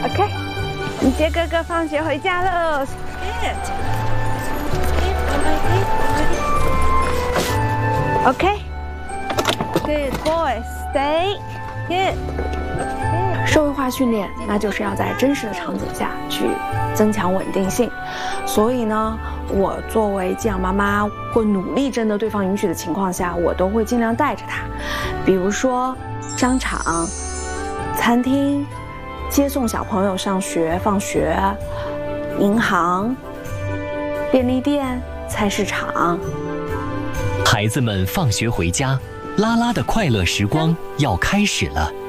OK， 你接哥哥放学回家喽。OK。Good boy, stay. Good. 社会化训练，那就是要在真实的场景下去增强稳定性。所以呢，我作为寄养妈妈，会努力征得对方允许的情况下，我都会尽量带着他。比如说，商场、餐厅、接送小朋友上学、放学、银行、便利店、菜市场。 孩子们放学回家，拉拉的快乐时光要开始了。